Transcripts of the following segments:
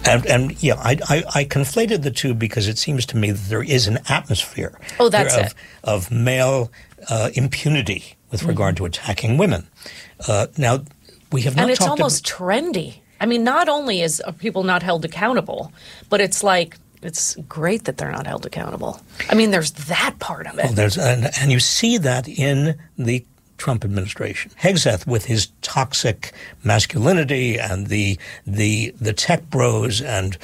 And yeah, I conflated the two because it seems to me that there is an atmosphere of male impunity with regard to attacking women. Now, we have not and it's talked almost trendy. I mean, not only are people not held accountable, but it's like, it's great that they're not held accountable. I mean, there's that part of it. Well, and you see that in the Trump administration. Hegseth, with his toxic masculinity and the tech bros, and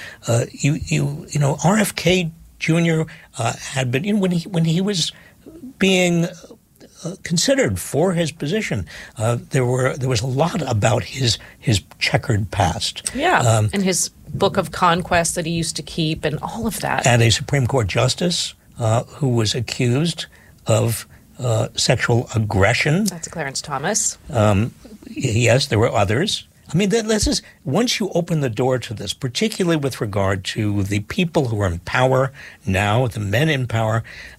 you know RFK Jr. Had been when he was being considered for his position. There was a lot about his checkered past. Yeah, and his book of conquest that he used to keep, and all of that. And a Supreme Court justice who was accused of sexual aggression. That's Clarence Thomas. Yes, there were others. I mean, this is once you open the door to this, particularly with regard to the people who are in power now, the men in power,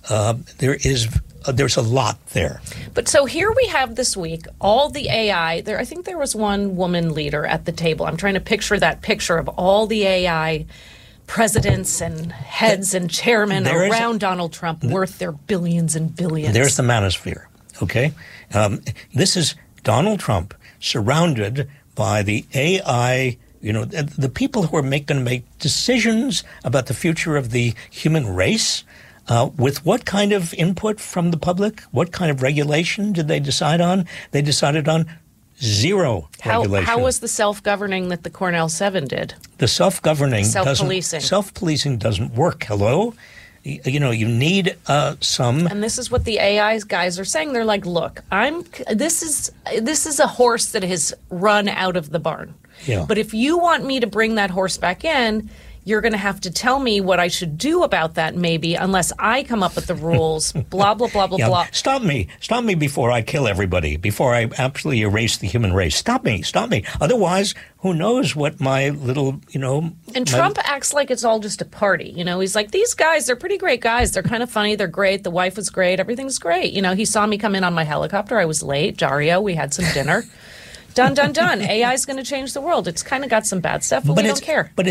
there's a lot there. But so here we have this week all the AI. I think there was one woman leader at the table. I'm trying to picture that picture of all the AI presidents and heads and chairmen around Donald Trump worth their billions and billions. There's the manosphere, okay? This is Donald Trump surrounded by the AI, the people who are going to make decisions about the future of the human race. With what kind of input from the public? What kind of regulation did they decide on? They decided on zero regulation. How was the self-governing that the Cornell 7 did? The self-governing self-policing. Self-policing doesn't work. Hello? You need some. And this is what the AI guys are saying. They're like, look, this is a horse that has run out of the barn. Yeah. But if you want me to bring that horse back in, you're going to have to tell me what I should do about that, maybe, unless I come up with the rules, blah, blah, blah, blah, blah. Stop me before I kill everybody, before I absolutely erase the human race. Stop me. Otherwise, who knows what my little, And Trump acts like it's all just a party. He's like, these guys, they're pretty great guys. They're kind of funny. They're great. The wife was great. Everything's great. He saw me come in on my helicopter. I was late. Dario, we had some dinner. Done. AI is going to change the world. It's kind of got some bad stuff, but we don't care. But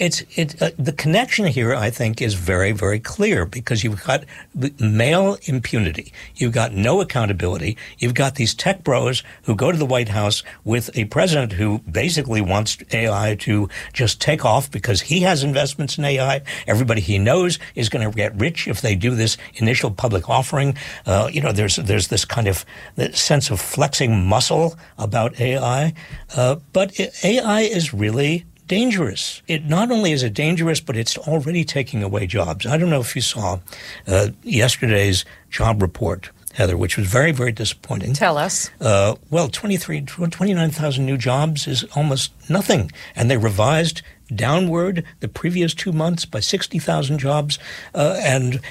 the connection here, I think, is very, very clear because you've got male impunity. You've got no accountability. You've got these tech bros who go to the White House with a president who basically wants AI to just take off because he has investments in AI. Everybody he knows is going to get rich if they do this initial public offering. There's this kind of sense of flexing muscle about AI. But AI is really dangerous. It not only is it dangerous, but it's already taking away jobs. I don't know if you saw yesterday's job report, Heather, which was very, very disappointing. Tell us. 29,000 new jobs is almost nothing. And they revised downward the previous 2 months by 60,000 jobs. The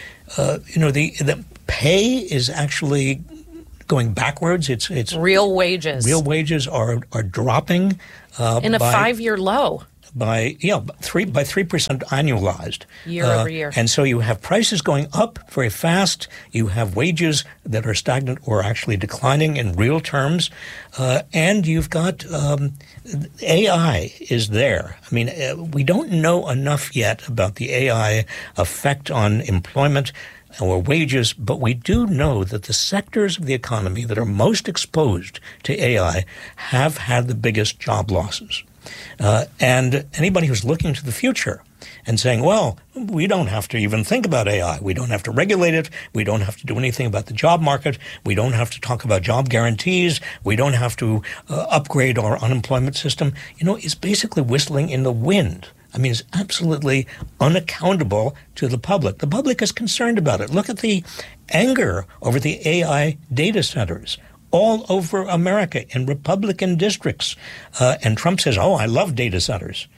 pay is actually going backwards. It's real wages. Real wages are dropping in a 5-year low by 3% annualized year over year. And so you have prices going up very fast. You have wages that are stagnant or actually declining in real terms, and you've got AI is there. I mean, we don't know enough yet about the AI effect on employment or wages, but we do know that the sectors of the economy that are most exposed to AI have had the biggest job losses. And anybody who's looking to the future and saying, well, we don't have to even think about AI. We don't have to regulate it. We don't have to do anything about the job market. We don't have to talk about job guarantees. We don't have to upgrade our unemployment system, is basically whistling in the wind. I mean, it's absolutely unaccountable to the public. The public is concerned about it. Look at the anger over the AI data centers all over America in Republican districts. And Trump says, I love data centers.